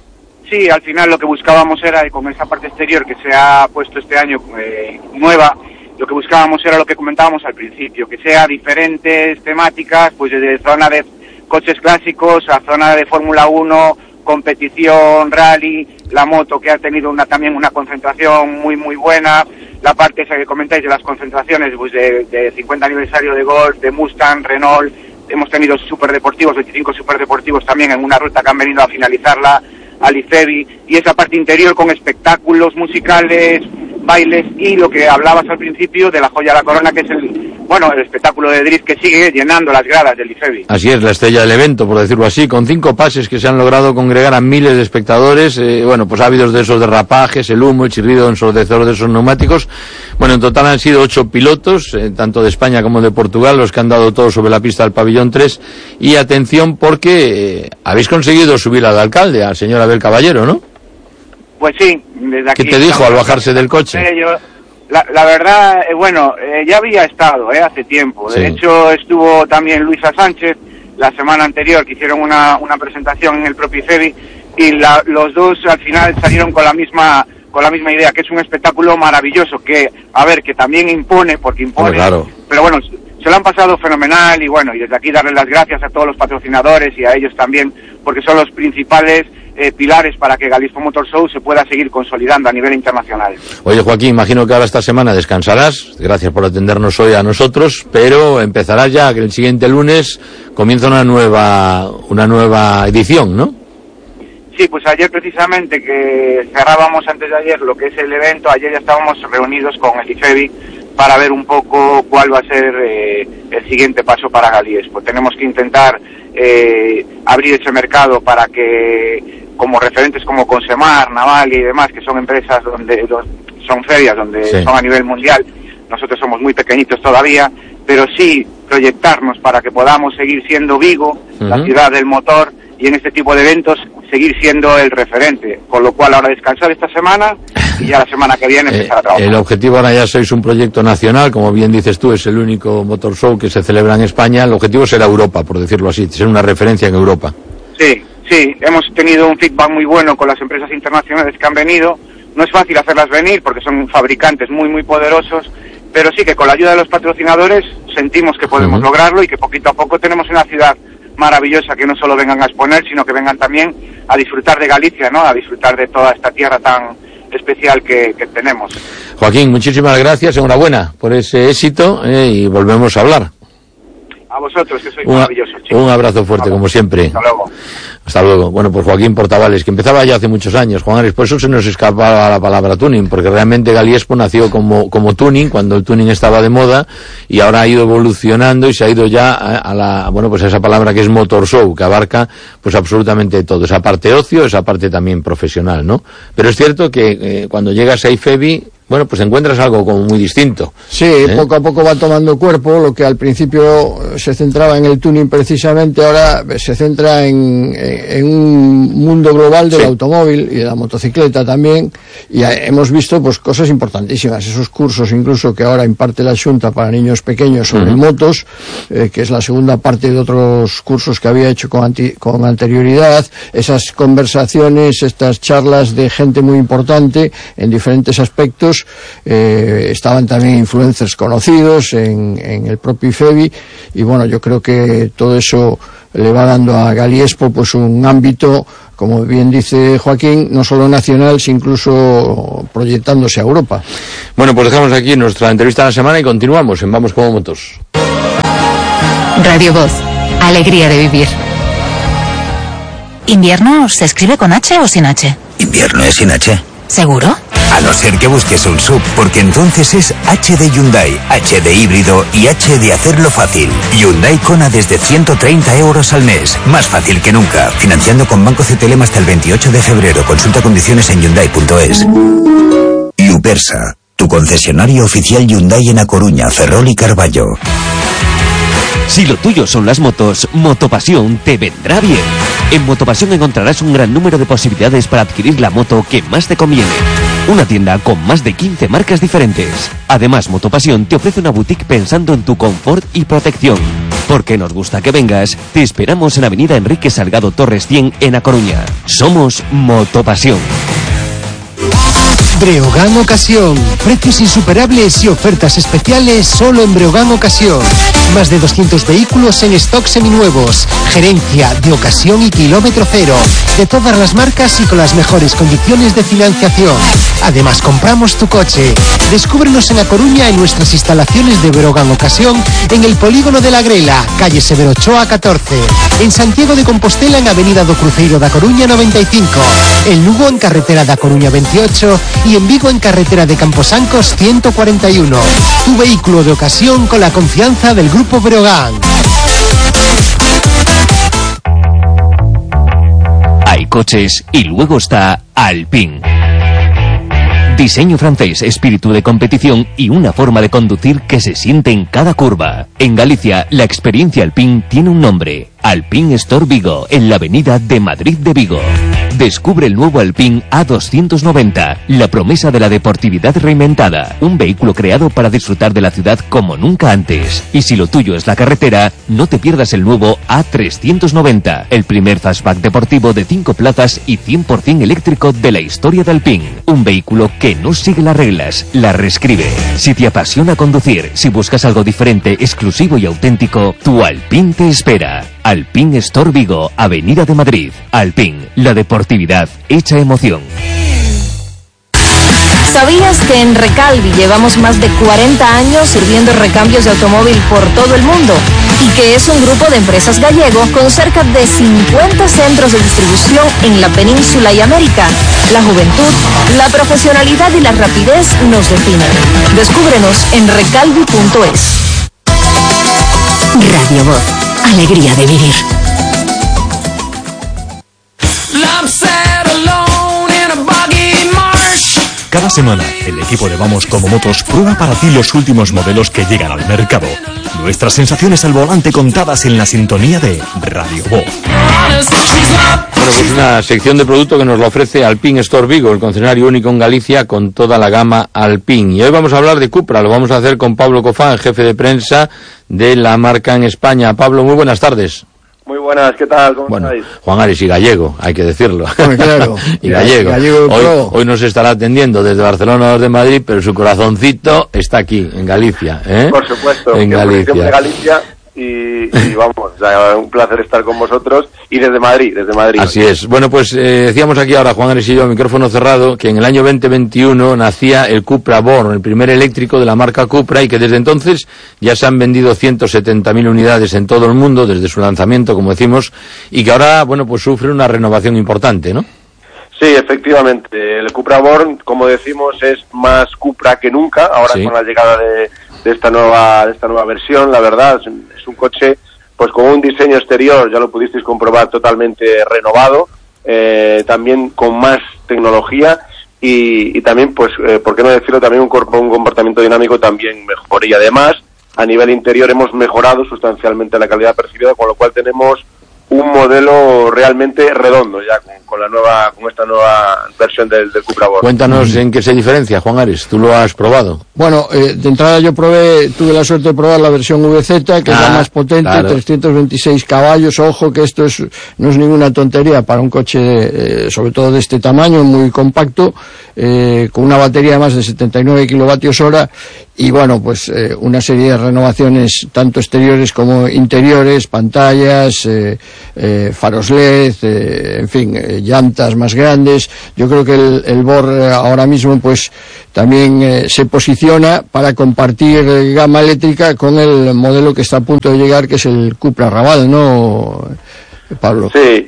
Sí, al final lo que buscábamos era, con esa parte exterior que se ha puesto este año eh, nueva, lo que buscábamos era lo que comentábamos al principio, que sea diferentes temáticas, pues desde zona de coches clásicos a zona de Fórmula uno, competición, rally, la moto que ha tenido una también una concentración muy muy buena, la parte esa que comentáis de las concentraciones, pues de, de cincuenta aniversario de Golf, de Mustang, Renault, hemos tenido superdeportivos, veinticinco superdeportivos también en una ruta que han venido a finalizarla, al I F E B I, y esa parte interior con espectáculos musicales, bailes y lo que hablabas al principio de la joya de la corona, que es el, bueno, el espectáculo de drift que sigue llenando las gradas del I F E B I. Así es, la estrella del evento, por decirlo así, con cinco pases que se han logrado congregar a miles de espectadores, eh, bueno, pues ávidos de esos derrapajes, el humo, el chirrido ensordecedor de esos neumáticos. Bueno, en total han sido ocho pilotos, eh, tanto de España como de Portugal, los que han dado todo sobre la pista del pabellón tres, y atención porque eh, habéis conseguido subir al alcalde, al señor Abel Caballero, ¿no? Pues sí, desde aquí... ¿Qué te dijo al bajarse del coche? Yo, la, la verdad, eh, bueno, eh, ya había estado eh, hace tiempo. De sí. hecho, estuvo también Luisa Sánchez la semana anterior, que hicieron una, una presentación en el propio I F E B I, y la, los dos al final salieron con la misma con la misma idea, que es un espectáculo maravilloso, que, a ver, que también impone, porque impone, oh, claro. pero bueno, se lo han pasado fenomenal, y bueno, y desde aquí darles las gracias a todos los patrocinadores y a ellos también, porque son los principales Eh, pilares para que Galispo Motor Show se pueda seguir consolidando a nivel internacional. Oye, Joaquín, imagino que ahora esta semana descansarás, gracias por atendernos hoy a nosotros, pero empezarás ya, que el siguiente lunes comienza una nueva una nueva edición, ¿no? Sí, pues ayer precisamente, que cerrábamos antes de ayer lo que es el evento, ayer ya estábamos reunidos con el I F E B I para ver un poco cuál va a ser eh, el siguiente paso para Galiespo. Tenemos que intentar eh, abrir ese mercado para que, como referentes como Consemar, Navalia y demás, que son empresas donde son ferias donde sí. son a nivel mundial, nosotros somos muy pequeñitos todavía, pero sí proyectarnos para que podamos seguir siendo Vigo, uh-huh. la ciudad del motor, y en este tipo de eventos seguir siendo el referente, con lo cual ahora descansar esta semana y ya la semana que viene empezar eh, a trabajar. El objetivo ahora ya sois un proyecto nacional, como bien dices tú, es el único motor show que se celebra en España. El objetivo será Europa, por decirlo así, ser una referencia en Europa. Sí, sí, hemos tenido un feedback muy bueno con las empresas internacionales que han venido. No es fácil hacerlas venir porque son fabricantes muy, muy poderosos, pero sí que con la ayuda de los patrocinadores sentimos que podemos uh-huh. lograrlo, y que poquito a poco tenemos una ciudad maravillosa, que no solo vengan a exponer, sino que vengan también a disfrutar de Galicia, ¿no? A disfrutar de toda esta tierra tan especial que, que tenemos. Joaquín, muchísimas gracias, enhorabuena por ese éxito, eh, y volvemos a hablar. A vosotros, que sois un, maravillosos, chicos. Un abrazo fuerte, como siempre. Hasta luego. Hasta luego. Bueno, pues Joaquín Portavales, que empezaba ya hace muchos años, Juan Ares, por eso se nos escapaba la palabra tuning, porque realmente Galiespo nació como, como tuning, cuando el tuning estaba de moda, y ahora ha ido evolucionando y se ha ido ya a, a la, bueno, pues a esa palabra que es motor show, que abarca pues absolutamente todo, esa parte ocio, esa parte también profesional, ¿no? Pero es cierto que eh, cuando llegas a I F E B I, bueno, pues encuentras algo como muy distinto. Sí, ¿eh? Poco a poco va tomando cuerpo. Lo que al principio se centraba en el tuning precisamente, ahora se centra en, en un mundo global del sí. automóvil y de la motocicleta también, y hemos visto pues cosas importantísimas, esos cursos incluso que ahora imparte la Xunta para niños pequeños sobre uh-huh. motos, eh, que es la segunda parte de otros cursos que había hecho con, anti, con anterioridad, esas conversaciones, estas charlas de gente muy importante en diferentes aspectos. Eh, estaban también influencers conocidos en, en el propio I F E B I, y bueno, yo creo que todo eso le va dando a Galiespo pues un ámbito, como bien dice Joaquín, no solo nacional, sino incluso proyectándose a Europa. Bueno, pues dejamos aquí nuestra entrevista de la semana y continuamos en Vamos como Motos. Radio Voz, alegría de vivir. ¿Invierno se escribe con H o sin H? Invierno es sin H. ¿Seguro? A no ser que busques un sub, porque entonces es H de Hyundai, H de híbrido y H de hacerlo fácil. Hyundai Kona desde ciento treinta euros al mes. Más fácil que nunca. Financiando con Banco C T L M hasta el veintiocho de febrero. Consulta condiciones en hyundai punto es. Ubersa, tu concesionario oficial Hyundai en A Coruña, Ferrol y Carballo. Si lo tuyo son las motos, Motopasión te vendrá bien. En Motopasión encontrarás un gran número de posibilidades para adquirir la moto que más te conviene. Una tienda con más de quince marcas diferentes. Además, Motopasión te ofrece una boutique pensando en tu confort y protección. Porque nos gusta que vengas, te esperamos en Avenida Enrique Salgado Torres cien en A Coruña. Somos Motopasión. Breogán Ocasión. Precios insuperables y ofertas especiales solo en Breogán Ocasión. Más de doscientos vehículos en stock seminuevos. Gerencia de ocasión y kilómetro cero. De todas las marcas y con las mejores condiciones de financiación. Además, compramos tu coche. Descúbrenos en A Coruña en nuestras instalaciones de Breogán Ocasión en el Polígono de la Grela, calle Severo Ochoa catorce. En Santiago de Compostela en Avenida do Cruceiro da Coruña noventa y cinco. En Lugo en carretera da Coruña veintiocho y en Vigo en carretera de Camposancos ciento cuarenta y uno. Tu vehículo de ocasión con la confianza del Grupo Breogán. Hay coches y luego está Alpine. Diseño francés, espíritu de competición y una forma de conducir que se siente en cada curva. En Galicia, la experiencia Alpine tiene un nombre. Alpine Store Vigo, en la avenida de Madrid de Vigo. Descubre el nuevo Alpine A doscientos noventa, la promesa de la deportividad reinventada. Un vehículo creado para disfrutar de la ciudad como nunca antes. Y si lo tuyo es la carretera, no te pierdas el nuevo A trescientos noventa, el primer fastback deportivo de cinco plazas y cien por ciento eléctrico de la historia de Alpine. Un vehículo que no sigue las reglas, las reescribe. Si te apasiona conducir, si buscas algo diferente, exclusivo y auténtico, tu Alpine te espera. Alpine Store Vigo, Avenida de Madrid. Alpine, la deportividad hecha emoción. ¿Sabías que en Recalvi llevamos más de cuarenta años sirviendo recambios de automóvil por todo el mundo? Y que es un grupo de empresas gallego con cerca de cincuenta centros de distribución en la península y América. La juventud, la profesionalidad y la rapidez nos definen. Descúbrenos en recalvi punto es. Radio Voz. Alegría de vivir. Cada semana, el equipo de Vamos Como Motos prueba para ti los últimos modelos que llegan al mercado. Nuestras sensaciones al volante contadas en la sintonía de Radio Voz. Bueno, pues una sección de producto que nos lo ofrece Alpine Store Vigo, el concesionario único en Galicia con toda la gama Alpine. Y hoy vamos a hablar de Cupra, lo vamos a hacer con Pablo Cofán, jefe de prensa de la marca en España. Pablo, muy buenas tardes. Muy buenas, ¿qué tal? ¿Cómo bueno, estáis? Juan Ares y gallego, hay que decirlo. Bueno, claro. y gallego. gallego hoy, hoy nos estará atendiendo desde Barcelona o desde Madrid, pero su corazoncito está aquí, en Galicia. ¿eh? Por supuesto, en Galicia. De Galicia y, y vamos, o sea, un placer estar con vosotros y desde Madrid, desde Madrid. Así es. Bueno, pues eh, decíamos aquí ahora, Juan Ares y yo, micrófono cerrado, que en el año veinte veintiuno nacía el Cupra Born, el primer eléctrico de la marca Cupra, y que desde entonces ya se han vendido ciento setenta mil unidades en todo el mundo desde su lanzamiento, como decimos, y que ahora, bueno, pues sufre una renovación importante, ¿no? Sí, efectivamente. El Cupra Born, como decimos, es más Cupra que nunca, ahora sí. Con la llegada de, de esta nueva de esta nueva versión, la verdad, es un, es un coche pues con un diseño exterior, ya lo pudisteis comprobar, totalmente renovado, eh, también con más tecnología y, y también, pues, eh, por qué no decirlo, también un, corpo, un comportamiento dinámico también mejor. Y además, a nivel interior hemos mejorado sustancialmente la calidad percibida, con lo cual tenemos un modelo realmente redondo ya con, con la nueva con esta nueva versión del, del Cupra Born. Cuéntanos en qué se diferencia, Juan Ares, tú lo has probado. Bueno, eh, de entrada yo probé, tuve la suerte de probar la versión V Z, que ah, es la más potente, claro. trescientos veintiséis caballos, ojo que esto es no es ninguna tontería para un coche, eh, sobre todo de este tamaño, muy compacto, eh, con una batería de más de setenta y nueve kilovatios hora, y bueno, pues eh, una serie de renovaciones, tanto exteriores como interiores, pantallas, eh, eh, faros L E D, eh, en fin, eh, llantas más grandes. Yo creo que el, el Born eh, ahora mismo pues también eh, se posiciona para compartir eh, gama eléctrica con el modelo que está a punto de llegar, que es el Cupra Raval, ¿no, Pablo? Sí,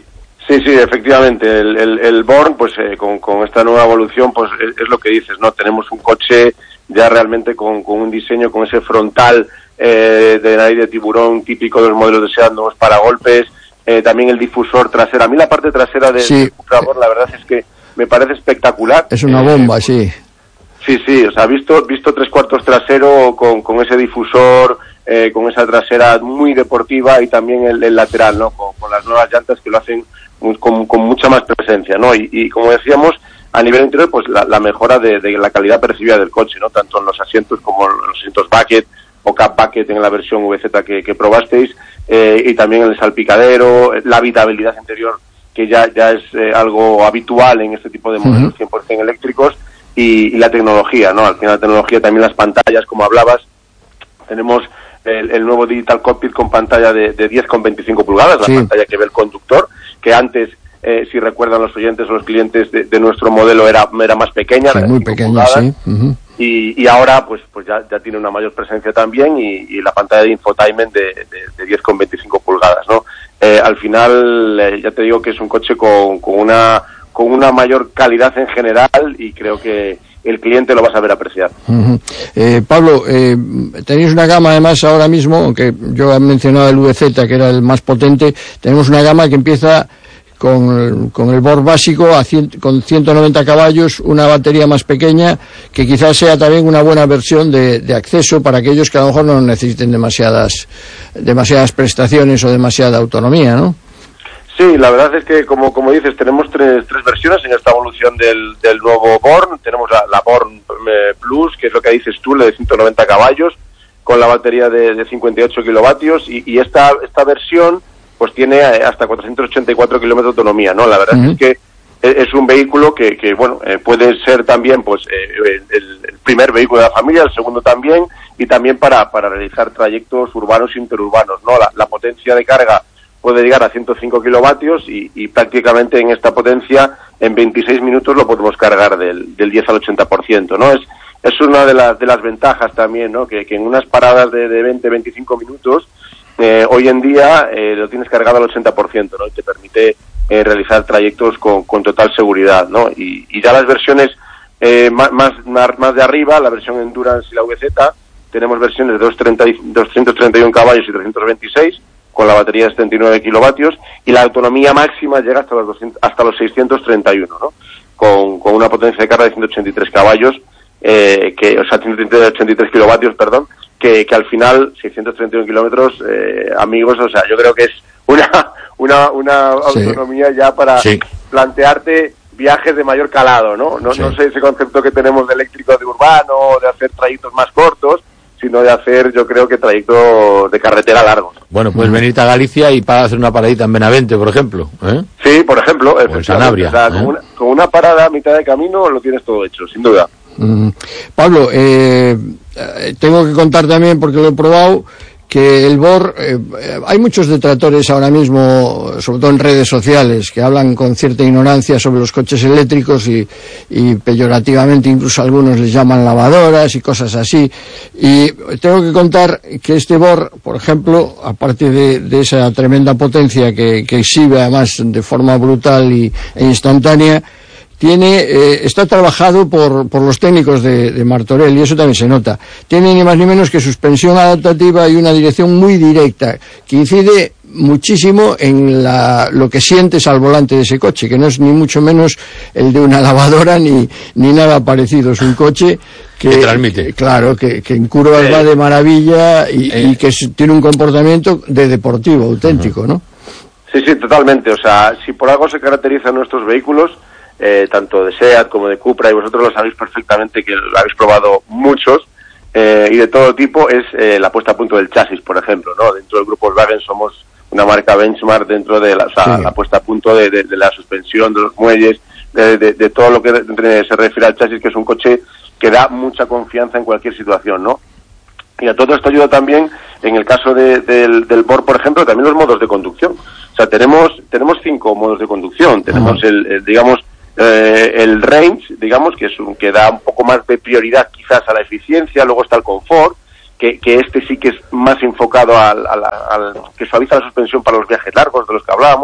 Sí, sí, efectivamente. El, el, el Born, pues eh, con, con esta nueva evolución, pues es, es lo que dices, ¿no? Tenemos un coche ya realmente con, con un diseño, con ese frontal eh, de nariz de tiburón típico de los modelos de Seat nuevos paragolpes, eh, también el difusor trasero. A mí la parte trasera de, sí. de Cupra Born, la verdad es que me parece espectacular. Es una bomba, eh, sí. Sí, sí, o sea, visto visto tres cuartos trasero con, con ese difusor, eh, con esa trasera muy deportiva y también el, el lateral, ¿no? Con, con las nuevas llantas que lo hacen Con, con mucha más presencia, ¿no? Y, y como decíamos, a nivel interior, pues la, la mejora de, de la calidad percibida del coche, ¿no? Tanto en los asientos como en los asientos bucket o cap bucket en la versión V Z que, que probasteis, eh, y también en el salpicadero, la habitabilidad interior, que ya, ya es eh, algo habitual en este tipo de modelos cien por ciento eléctricos, y, y la tecnología, ¿no? Al final la tecnología, también las pantallas, como hablabas, tenemos el, el nuevo Digital Cockpit con pantalla de, de diez coma veinticinco pulgadas, sí. La pantalla que ve el conductor, que antes, eh, si recuerdan los oyentes o los clientes de, de nuestro modelo, era, era más pequeña. Sí, muy pequeña, sí. Uh-huh. Y, y ahora, pues pues ya, ya tiene una mayor presencia también, y, y la pantalla de infotainment de, de, de diez coma veinticinco pulgadas, ¿no? Eh, al final, eh, ya te digo que es un coche con, con una con una mayor calidad en general, y creo que el cliente lo va a saber apreciar. Uh-huh. eh, Pablo, eh, tenéis una gama además ahora mismo, aunque yo he mencionado el V Z, que era el más potente, tenemos una gama que empieza con, con el Born básico a cien, con ciento noventa caballos, una batería más pequeña, que quizás sea también una buena versión de, de acceso para aquellos que a lo mejor no necesiten demasiadas demasiadas prestaciones o demasiada autonomía, ¿no? Sí, la verdad es que, como como dices, tenemos tres tres versiones en esta evolución del, del nuevo Born. Tenemos la, la Born eh, Plus, que es lo que dices tú, la de ciento noventa caballos, con la batería de, de cincuenta y ocho kilovatios, y, y esta esta versión pues tiene hasta cuatrocientos ochenta y cuatro kilómetros de autonomía, ¿no? La verdad uh-huh. es que es un vehículo que, que bueno, eh, puede ser también pues eh, el, el primer vehículo de la familia, el segundo también, y también para, para realizar trayectos urbanos e interurbanos, ¿no? La, la potencia de carga puede llegar a ciento cinco kilovatios, y, y prácticamente en esta potencia en veintiséis minutos lo podemos cargar del, del diez al ochenta por ciento, ¿no? Es, es una de las, de las ventajas también, ¿no? Que, que en unas paradas de, de veinte a veinticinco minutos, eh, hoy en día eh, lo tienes cargado al ochenta por ciento, ¿no? Y te permite eh, realizar trayectos con, con total seguridad, ¿no? Y, y ya las versiones eh, más, más, más de arriba, la versión Endurance y la V Z, tenemos versiones de doscientos treinta y uno caballos y trescientos veintiséis, con la batería de setenta y nueve kilovatios, y la autonomía máxima llega hasta los doscientos, hasta los seiscientos treinta y uno, ¿no? Con, con una potencia de carga de ciento ochenta y tres caballos, eh, que, o sea, ciento ochenta y tres kilovatios, perdón, que, que al final, seiscientos treinta y uno kilómetros, eh, amigos, o sea, yo creo que es una, una, una sí. autonomía ya para sí. plantearte viajes de mayor calado, ¿no? No, sí. no sé ese concepto que tenemos de eléctrico de urbano, de hacer trayectos más cortos, sino de hacer, yo creo que trayectos de carretera largos. Bueno, puedes venirte a Galicia y para hacer una paradita en Benavente, por ejemplo, ¿eh? Sí, por ejemplo, o en Sanabria, o sea, ¿eh? con, una, con una parada a mitad de camino lo tienes todo hecho, sin duda. Mm. Pablo, eh, tengo que contar también, porque lo he probado, que el Born, eh, hay muchos detractores ahora mismo, sobre todo en redes sociales, que hablan con cierta ignorancia sobre los coches eléctricos y, y peyorativamente incluso algunos les llaman lavadoras y cosas así. Y tengo que contar que este Born, por ejemplo, aparte de, de esa tremenda potencia que, que exhibe además de forma brutal y, e instantánea, tiene eh, está trabajado por, por los técnicos de, de Martorell, y eso también se nota. Tiene ni más ni menos que suspensión adaptativa y una dirección muy directa, que incide muchísimo en la, lo que sientes al volante de ese coche, que no es ni mucho menos el de una lavadora ni, ni nada parecido. Es un coche que, que transmite. Que, claro, que, que en curvas eh, va de maravilla y, eh, y que es, tiene un comportamiento de deportivo auténtico, uh-huh. ¿no? Sí, sí, totalmente. O sea, si por algo se caracterizan nuestros vehículos, Eh, tanto de SEAT como de Cupra, y vosotros lo sabéis perfectamente, que lo habéis probado muchos, eh, y de todo tipo, es eh, la puesta a punto del chasis, por ejemplo, ¿no? Dentro del grupo Volkswagen somos una marca benchmark dentro de la, o sea, sí. la puesta a punto de, de, de la suspensión, de los muelles, de, de, de todo lo que se refiere al chasis, que es un coche que da mucha confianza en cualquier situación, ¿no? Y a todo esto ayuda también, en el caso de, del, del Born, por ejemplo, también los modos de conducción. O sea, tenemos tenemos cinco modos de conducción. Tenemos el, el digamos, Eh, el range, digamos, que es un, que da un poco más de prioridad quizás a la eficiencia. Luego está el confort, que, que este sí que es más enfocado al, al, al que suaviza la suspensión para los viajes largos de los que hablábamos.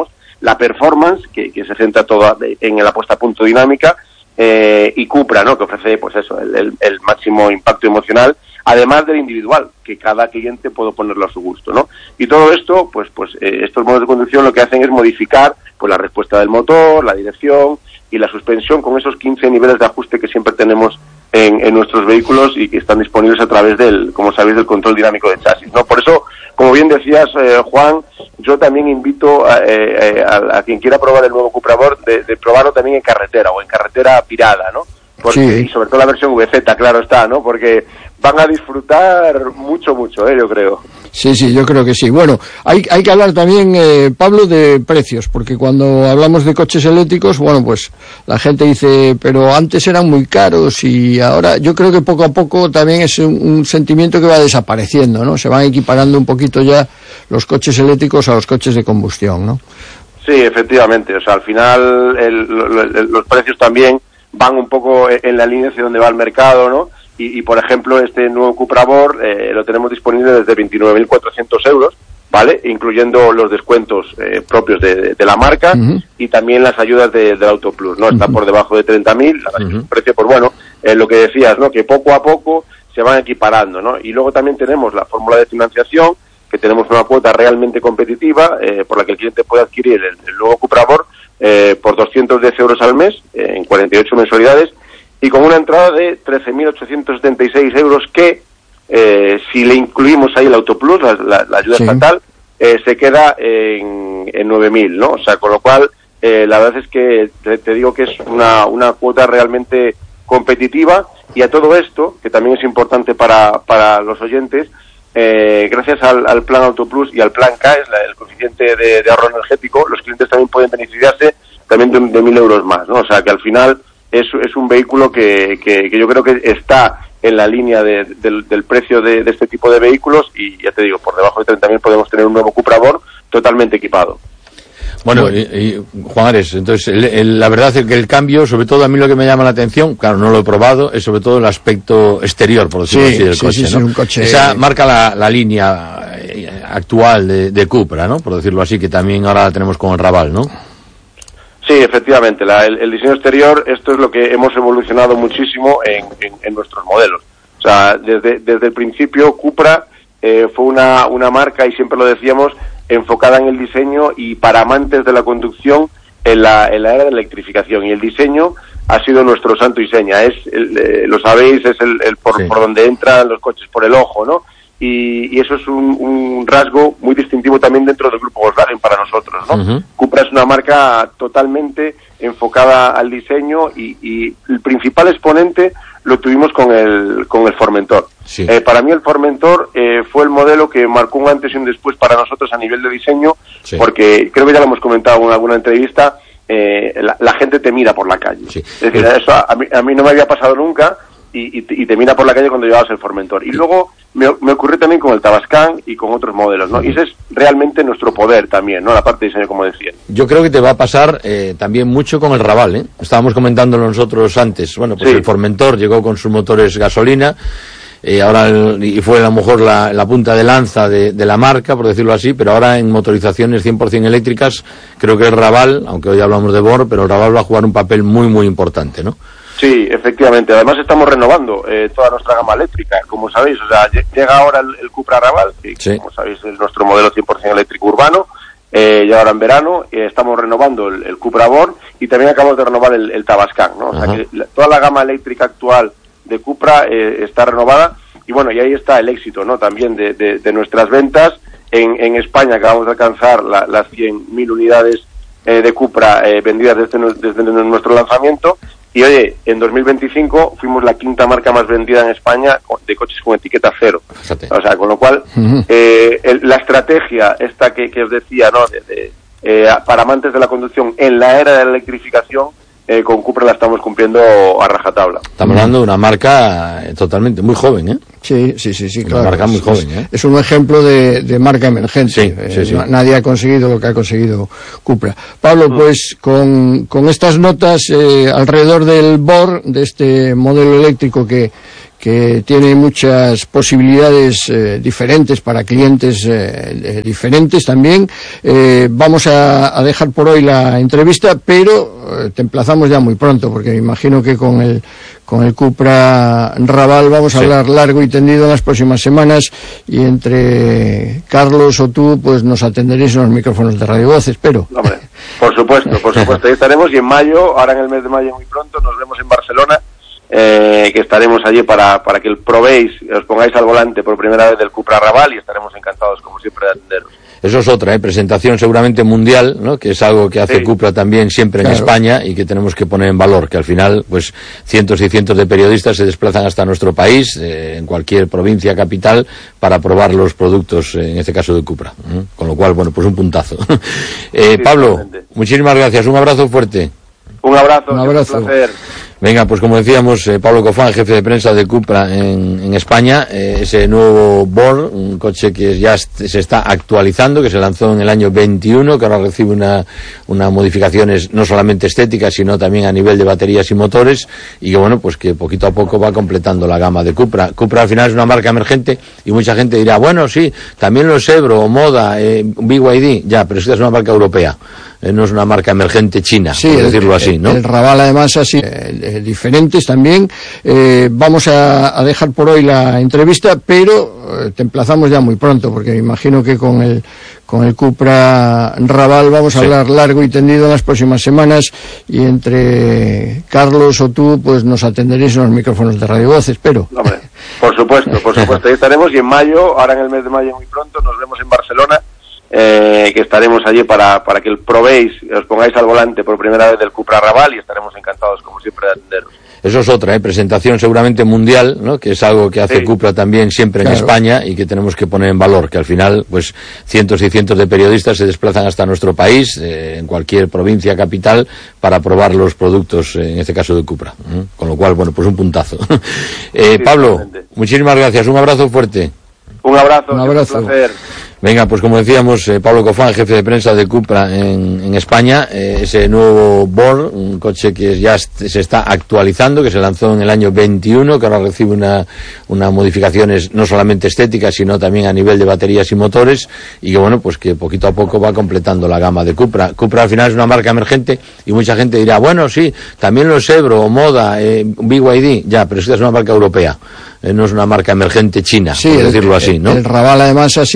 la performance, que, que se centra toda en la puesta a punto dinámica, eh, y Cupra, ¿no? Que ofrece, pues eso, el, el, el máximo impacto emocional, además del individual, que cada cliente puede ponerlo a su gusto, ¿no? Y todo esto, pues, pues eh, estos modos de conducción lo que hacen es modificar, pues, la respuesta del motor, la dirección y la suspensión con esos quince niveles de ajuste que siempre tenemos en, en nuestros vehículos y que están disponibles a través del, como sabéis, del control dinámico de chasis, ¿no? Por eso, como bien decías, eh, Juan, yo también invito a, eh, a, a quien quiera probar el nuevo Cupra Born de, de probarlo también en carretera o en carretera pirada, ¿no? Porque, sí. Y sobre todo la versión V Z, claro está, ¿no? Porque van a disfrutar mucho, mucho, ¿eh? Yo creo. Sí, sí, yo creo que sí. Bueno, hay, hay que hablar también, eh, Pablo, de precios, porque cuando hablamos de coches eléctricos, bueno, pues la gente dice, pero antes eran muy caros y ahora yo creo que poco a poco también es un, un sentimiento que va desapareciendo, ¿no? Se van equiparando un poquito ya los coches eléctricos a los coches de combustión, ¿no? Sí, efectivamente. O sea, al final el, el, los precios también van un poco en la línea hacia donde va el mercado, ¿no? Y, y por ejemplo, este nuevo Cupra Born eh, lo tenemos disponible desde veintinueve mil cuatrocientos euros, ¿vale? Incluyendo los descuentos eh, propios de, de, de la marca uh-huh. y también las ayudas de, del Auto Plus, ¿no? Está uh-huh. por debajo de treinta mil, la verdad uh-huh. es un precio, pues bueno, eh, lo que decías, ¿no? Que poco a poco se van equiparando, ¿no? Y luego también tenemos la fórmula de financiación, que tenemos una cuota realmente competitiva, eh, por la que el cliente puede adquirir el, el nuevo Cupra Born eh, por doscientos diez euros al mes, eh, en cuarenta y ocho mensualidades, y con una entrada de trece mil ochocientos setenta y seis euros que, eh, si le incluimos ahí el Auto Plus, la, la, la ayuda sí. estatal, eh, se queda en, en nueve mil, ¿no? O sea, con lo cual, eh, la verdad es que te, te digo que es una, una cuota realmente competitiva, y a todo esto, que también es importante para, para los oyentes, eh, gracias al, al plan Auto Plus y al plan K, es la, el coeficiente de, de ahorro energético, los clientes también pueden beneficiarse también de, de mil euros más, ¿no? O sea, que al final Es, es un vehículo que, que, que yo creo que está en la línea de, de, del precio de, de este tipo de vehículos, y ya te digo, por debajo de treinta mil podemos tener un nuevo Cupra Born totalmente equipado. Bueno, y, y, Juan Ares, entonces el, el, la verdad es que el cambio, sobre todo a mí lo que me llama la atención, claro, no lo he probado, es sobre todo el aspecto exterior, por decirlo sí, así, del sí, coche, sí, ¿no? Sí, un coche... Esa marca la, la línea actual de, de Cupra, ¿no? Por decirlo así, que también ahora la tenemos con el Raval, ¿no? Sí, efectivamente, la, el, el diseño exterior, esto es lo que hemos evolucionado muchísimo en, en, en nuestros modelos. O sea, desde, desde el principio Cupra eh, fue una, una marca, y siempre lo decíamos, enfocada en el diseño y para amantes de la conducción en la, en la era de la electrificación. Y el diseño ha sido nuestro santo y seña. Es, el, eh, lo sabéis, es el, el por, sí. por donde entran los coches, por el ojo, ¿no? Y, y eso es un, un rasgo muy distintivo también dentro del grupo Volkswagen para nosotros, ¿no? Uh-huh. Cupra es una marca totalmente enfocada al diseño, y, y el principal exponente lo tuvimos con el con el Formentor. Sí. Eh, para mí el Formentor eh, fue el modelo que marcó un antes y un después para nosotros a nivel de diseño, sí. porque creo que ya lo hemos comentado en alguna entrevista, eh, la, la gente te mira por la calle. Sí. Es decir, eso a, a, mí, a mí no me había pasado nunca. Y, y, y te mira por la calle cuando llevabas el Formentor. Y luego me, me ocurrió también con el Tavascan y con otros modelos, ¿no? Y ese es realmente nuestro poder también, ¿no? La parte de diseño, como decía. Yo creo que te va a pasar eh, también mucho con el Raval, ¿eh? Estábamos comentándolo nosotros antes. Bueno, pues sí. El Formentor llegó con sus motores gasolina, eh, ahora el, y fue a lo mejor la, la punta de lanza de, de la marca, por decirlo así, pero ahora en motorizaciones cien por ciento eléctricas, creo que el Raval, aunque hoy hablamos de Born, pero el Raval va a jugar un papel muy, muy importante, ¿no? Sí, efectivamente. Además estamos renovando eh, toda nuestra gama eléctrica, como sabéis. O sea, llega ahora el, el Cupra Raval, que sí. como sabéis es nuestro modelo cien por ciento eléctrico urbano, eh, ya ahora en verano. Eh, estamos renovando el, el Cupra Born, y también acabamos de renovar el, el Tavascan, ¿no? O sea, que la, toda la gama eléctrica actual de Cupra eh, está renovada, y bueno, y ahí está el éxito, ¿no? También de, de, de nuestras ventas. En, en España acabamos de alcanzar la, las cien mil unidades eh, de Cupra eh, vendidas desde, desde nuestro lanzamiento. Y oye, en dos mil veinticinco fuimos la quinta marca más vendida en España de coches con etiqueta cero. Fíjate. O sea, con lo cual, uh-huh. eh, el, la estrategia esta que, que os decía, ¿no? De, de, eh, para amantes de la conducción en la era de la electrificación, eh, con Cupra la estamos cumpliendo a rajatabla. Estamos hablando de una marca totalmente muy joven, ¿eh? Sí, sí, sí, sí, una claro. Una marca muy es, joven, ¿eh? Es un ejemplo de, de marca emergente. Sí, eh, sí, sí. Nadie ha conseguido lo que ha conseguido Cupra. Pablo, mm. pues con, con estas notas eh, alrededor del Born, de este modelo eléctrico que que tiene muchas posibilidades eh, diferentes para clientes eh, diferentes también. Eh, vamos a, a dejar por hoy la entrevista, pero eh, te emplazamos ya muy pronto, porque me imagino que con el con el Cupra Raval vamos a sí. hablar largo y tendido en las próximas semanas, y entre Carlos o tú pues nos atenderéis en los micrófonos de Radio Voz, espero. Hombre, por supuesto, por supuesto, ahí estaremos, y en mayo, ahora en el mes de mayo muy pronto, nos vemos en Barcelona, eh, que estaremos allí para, para que probéis, os pongáis al volante por primera vez del Cupra Raval, y estaremos encantados como siempre de atenderos. Eso es otra, ¿eh? presentación seguramente mundial, ¿no? Que es algo que hace sí. Cupra también siempre claro. en España, y que tenemos que poner en valor, que al final pues cientos y cientos de periodistas se desplazan hasta nuestro país, eh, en cualquier provincia, capital, para probar los productos, eh, en este caso de Cupra, ¿eh? Con lo cual, bueno, pues un puntazo. eh, sí, Pablo, totalmente. Muchísimas gracias, un abrazo fuerte. Un abrazo, un abrazo. Un placer. Venga, pues como decíamos, eh, Pablo Cofán, jefe de prensa de Cupra en, en España, eh, ese nuevo Born, un coche que ya se está actualizando, que se lanzó en el año veintiuno, que ahora recibe una, unas modificaciones no solamente estéticas, sino también a nivel de baterías y motores, y que bueno, pues que poquito a poco va completando la gama de Cupra. Cupra al final es una marca emergente, y mucha gente dirá, bueno, sí, también lo es Ebro, o Moda, eh, B Y D, ya, pero esta es una marca europea. No es una marca emergente china, sí, por decirlo el, así, ¿no? El Raval, además, así, eh, eh, diferentes también. Eh, vamos a, a dejar por hoy la entrevista, pero eh, te emplazamos ya muy pronto, porque me imagino que con el con el Cupra Raval vamos a sí. hablar largo y tendido en las próximas semanas, y entre Carlos o tú pues nos atenderéis en los micrófonos de Radio Voz, espero. Hombre, por supuesto, por supuesto, ahí estaremos, y en mayo, ahora en el mes de mayo muy pronto, nos vemos en Barcelona, Eh, que estaremos allí para, para que probéis, os pongáis al volante por primera vez del Cupra Raval, y estaremos encantados como siempre de atenderos. Eso es otra, ¿eh? presentación seguramente mundial, ¿no? Que es algo que hace sí. Cupra también siempre claro. en España, y que tenemos que poner en valor, que al final pues cientos y cientos de periodistas se desplazan hasta nuestro país, eh, en cualquier provincia, capital, para probar los productos, eh, en este caso de Cupra, ¿eh? Con lo cual, bueno, pues un puntazo. eh, sí, Pablo, totalmente. Muchísimas gracias, un abrazo fuerte. Un abrazo, un abrazo. Un placer. Venga, pues como decíamos, eh, Pablo Cofán, jefe de prensa de Cupra en, en España, eh, ese nuevo Born, un coche que ya se está actualizando, que se lanzó en el año veintiuno, que ahora recibe una, unas modificaciones no solamente estéticas, sino también a nivel de baterías y motores, y que bueno, pues que poquito a poco va completando la gama de Cupra. Cupra al final es una marca emergente, y mucha gente dirá, bueno, sí, también lo es Ebro, o Moda, eh, B Y D, ya, pero esta es una marca europea, eh, no es una marca emergente china, sí, por decirlo el, así, ¿no? El Raval, además, así